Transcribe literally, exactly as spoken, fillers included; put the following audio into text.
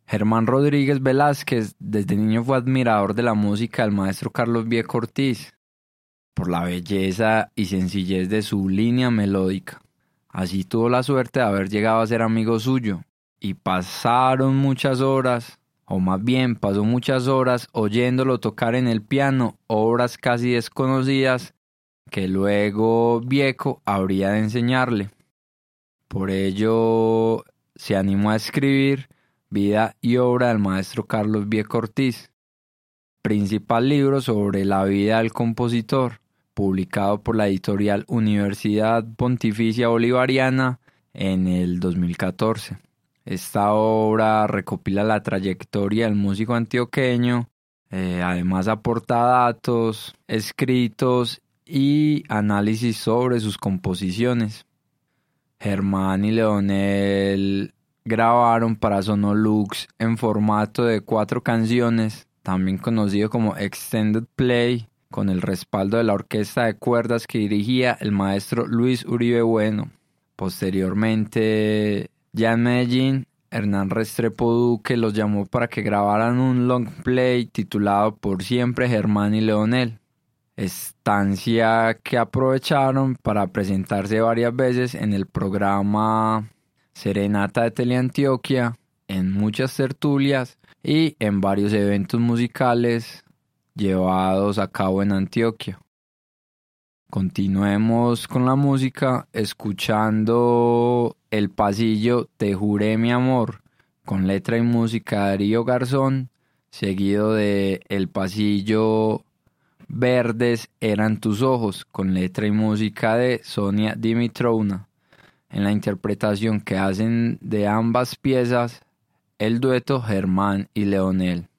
Germán Rodríguez Velázquez desde niño fue admirador de la música del maestro Carlos Vieco Ortiz, por la belleza y sencillez de su línea melódica. Así tuvo la suerte de haber llegado a ser amigo suyo, y pasaron muchas horas, o más bien pasó muchas horas oyéndolo tocar en el piano obras casi desconocidas que luego Vieco habría de enseñarle. Por ello se animó a escribir Vida y obra del maestro Carlos Vieco Ortiz, principal libro sobre la vida del compositor, publicado por la editorial Universidad Pontificia Bolivariana en el dos mil catorce. Esta obra recopila la trayectoria del músico antioqueño, eh, además aporta datos, escritos y análisis sobre sus composiciones. Germán y Leonel grabaron para Sonolux en formato de cuatro canciones, también conocido como Extended Play, con el respaldo de la orquesta de cuerdas que dirigía el maestro Luis Uribe Bueno. Posteriormente, ya en Medellín, Hernán Restrepo Duque los llamó para que grabaran un long play titulado Por Siempre Germán y Leonel, estancia que aprovecharon para presentarse varias veces en el programa Serenata de Teleantioquia, en muchas tertulias y en varios eventos musicales llevados a cabo en Antioquia. Continuemos con la música escuchando El Pasillo Te Juré Mi Amor, con letra y música de Darío Garzón, seguido de El Pasillo Verdes Eran Tus Ojos, con letra y música de Sonia Dimitrovna. En la interpretación que hacen de ambas piezas el dueto Germán y Leonel.